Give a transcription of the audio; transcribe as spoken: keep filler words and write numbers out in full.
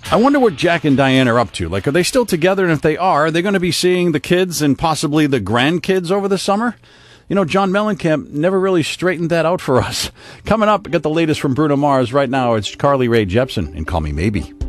I wonder what Jack and Diane are up to. Like, are they still together? And if they are, are they going to be seeing the kids and possibly the grandkids over the summer? You know, John Mellencamp never really straightened that out for us. Coming up, get the latest from Bruno Mars. Right now, it's Carly Rae Jepsen and Call Me Maybe.